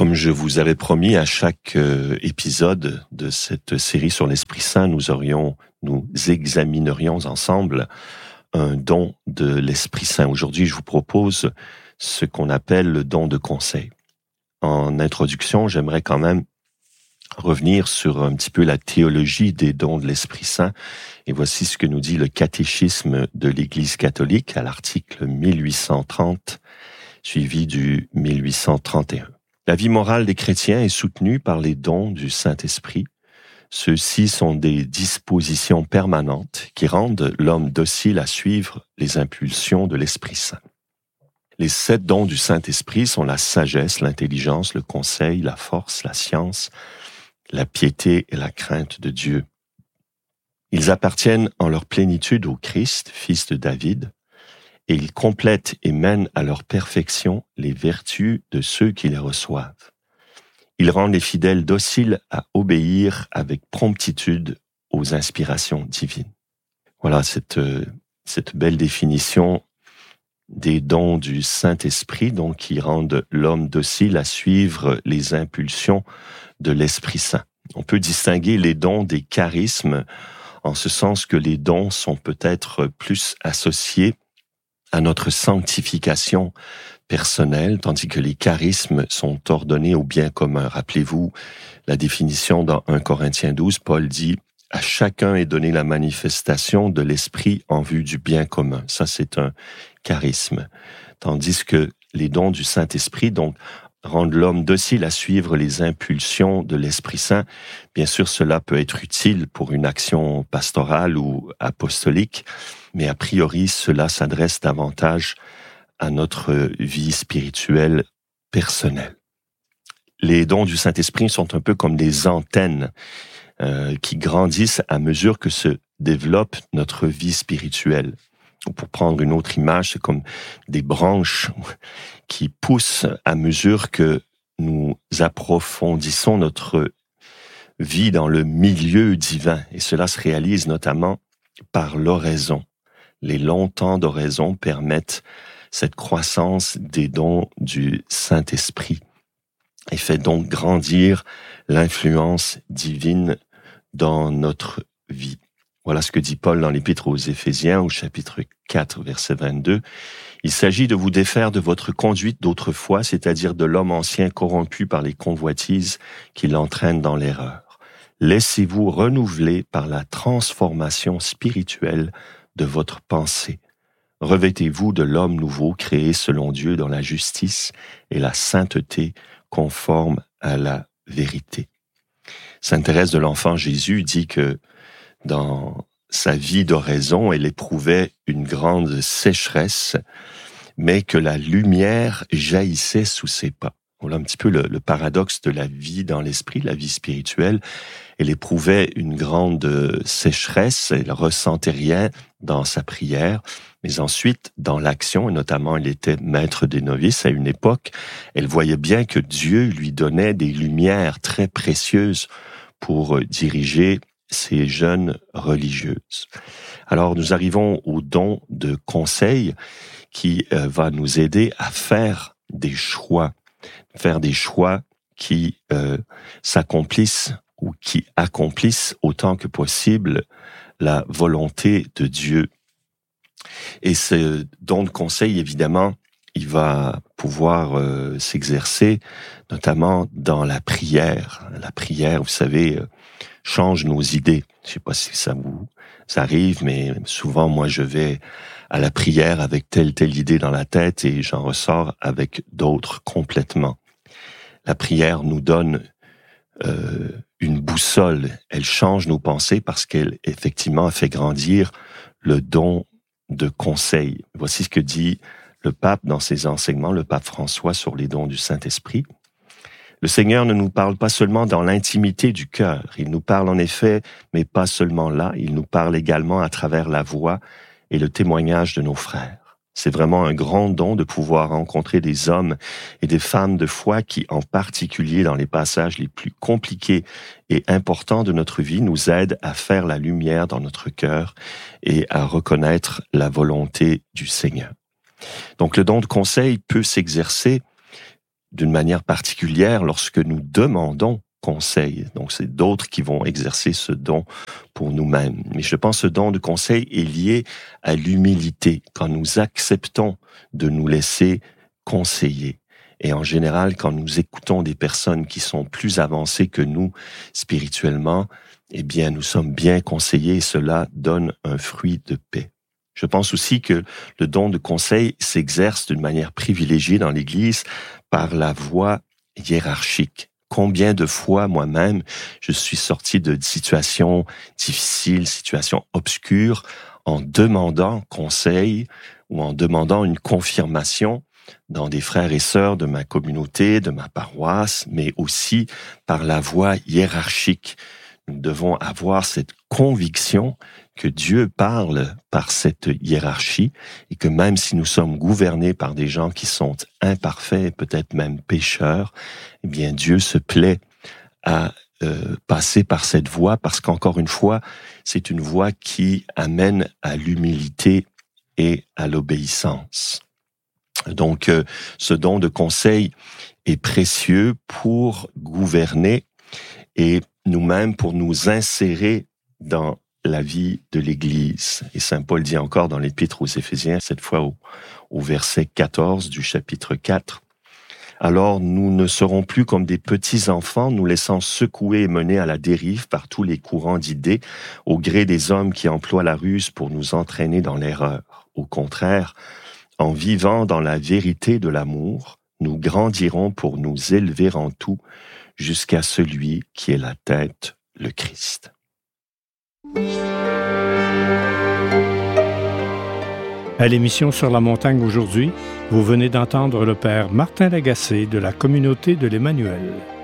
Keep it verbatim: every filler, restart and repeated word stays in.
Comme je vous avais promis, à chaque euh, épisode de cette série sur l'Esprit Saint, nous aurions, nous examinerions ensemble un don de l'Esprit Saint. Aujourd'hui, je vous propose ce qu'on appelle le don de conseil. En introduction, j'aimerais quand même revenir sur un petit peu la théologie des dons de l'Esprit Saint. Et voici ce que nous dit le catéchisme de l'Église catholique à l'article mille huit cent trente, suivi du mille huit cent trente et un. La vie morale des chrétiens est soutenue par les dons du Saint-Esprit. Ceux-ci sont des dispositions permanentes qui rendent l'homme docile à suivre les impulsions de l'Esprit Saint. Les sept dons du Saint-Esprit sont la sagesse, l'intelligence, le conseil, la force, la science, la piété et la crainte de Dieu. Ils appartiennent en leur plénitude au Christ, fils de David, et ils complètent et mènent à leur perfection les vertus de ceux qui les reçoivent. Ils rendent les fidèles dociles à obéir avec promptitude aux inspirations divines. Voilà cette, cette belle définition des dons du Saint-Esprit, donc qui rendent l'homme docile à suivre les impulsions de l'Esprit Saint. On peut distinguer les dons des charismes, en ce sens que les dons sont peut-être plus associés à notre sanctification personnelle, tandis que les charismes sont ordonnés au bien commun. Rappelez-vous la définition dans premier Corinthiens douze, Paul dit « À chacun est donnée la manifestation de l'Esprit en vue du bien commun ». Ça, c'est un charisme. Tandis que les dons du Saint-Esprit, donc, rendent l'homme docile à suivre les impulsions de l'Esprit Saint. Bien sûr, cela peut être utile pour une action pastorale ou apostolique, mais a priori, cela s'adresse davantage à notre vie spirituelle personnelle. Les dons du Saint-Esprit sont un peu comme des antennes euh, qui grandissent à mesure que se développe notre vie spirituelle. Ou pour prendre une autre image, c'est comme des branches qui poussent à mesure que nous approfondissons notre vie dans le milieu divin. Et cela se réalise notamment par l'oraison. Les longs temps d'oraison permettent cette croissance des dons du Saint-Esprit et fait donc grandir l'influence divine dans notre vie. Voilà ce que dit Paul dans l'Épître aux Éphésiens, au chapitre quatre, verset vingt-deux. Il s'agit de vous défaire de votre conduite d'autrefois, c'est-à-dire de l'homme ancien corrompu par les convoitises qui l'entraînent dans l'erreur. Laissez-vous renouveler par la transformation spirituelle de votre pensée. Revêtez-vous de l'homme nouveau créé selon Dieu dans la justice et la sainteté conforme à la vérité. Sainte Thérèse de l'Enfant Jésus dit que dans sa vie d'oraison, elle éprouvait une grande sécheresse, mais que la lumière jaillissait sous ses pas. Voilà un petit peu le, le paradoxe de la vie dans l'esprit, la vie spirituelle. Elle éprouvait une grande sécheresse, elle ressentait rien dans sa prière, mais ensuite, dans l'action, et notamment elle était maître des novices à une époque, elle voyait bien que Dieu lui donnait des lumières très précieuses pour diriger ces jeunes religieuses. Alors nous arrivons au don de conseil qui euh, va nous aider à faire des choix, faire des choix qui euh, s'accomplissent ou qui accomplissent autant que possible la volonté de Dieu. Et ce don de conseil, évidemment, il va pouvoir euh, s'exercer notamment dans la prière. La prière, vous savez, euh, change nos idées. Je ne sais pas si ça vous arrive, mais souvent, moi, je vais à la prière avec telle, telle idée dans la tête et j'en ressors avec d'autres complètement. La prière nous donne euh, une boussole. Elle change nos pensées parce qu'elle, effectivement, fait grandir le don de conseil. Voici ce que dit le pape dans ses enseignements, le pape François, sur les dons du Saint-Esprit. Le Seigneur ne nous parle pas seulement dans l'intimité du cœur. Il nous parle en effet, mais pas seulement là. Il nous parle également à travers la voix et le témoignage de nos frères. C'est vraiment un grand don de pouvoir rencontrer des hommes et des femmes de foi qui, en particulier dans les passages les plus compliqués et importants de notre vie, nous aident à faire la lumière dans notre cœur et à reconnaître la volonté du Seigneur. Donc le don de conseil peut s'exercer d'une manière particulière lorsque nous demandons conseil. Donc, c'est d'autres qui vont exercer ce don pour nous-mêmes. Mais je pense que ce don de conseil est lié à l'humilité, quand nous acceptons de nous laisser conseiller. Et en général, quand nous écoutons des personnes qui sont plus avancées que nous spirituellement, eh bien, nous sommes bien conseillés et cela donne un fruit de paix. Je pense aussi que le don de conseil s'exerce d'une manière privilégiée dans l'Église par la voie hiérarchique. Combien de fois moi-même je suis sorti de situations difficiles, situations obscures, en demandant conseil ou en demandant une confirmation dans des frères et sœurs de ma communauté, de ma paroisse, mais aussi par la voie hiérarchique. Nous devons avoir cette conviction que Dieu parle par cette hiérarchie et que même si nous sommes gouvernés par des gens qui sont imparfaits, peut-être même pécheurs, eh bien Dieu se plaît à euh, passer par cette voie parce qu'encore une fois, c'est une voie qui amène à l'humilité et à l'obéissance. Donc, euh, ce don de conseil est précieux pour gouverner et nous-mêmes pour nous insérer dans la vie de l'Église. Et Saint Paul dit encore dans l'Épître aux Éphésiens, cette fois au, au verset quatorze du chapitre quatre, « Alors nous ne serons plus comme des petits enfants, nous laissant secouer et mener à la dérive par tous les courants d'idées, au gré des hommes qui emploient la ruse pour nous entraîner dans l'erreur. Au contraire, en vivant dans la vérité de l'amour, nous grandirons pour nous élever en tout jusqu'à celui qui est la tête, le Christ. » À l'émission Sur la montagne aujourd'hui, vous venez d'entendre le Père Martin Lagacé de la communauté de l'Emmanuel.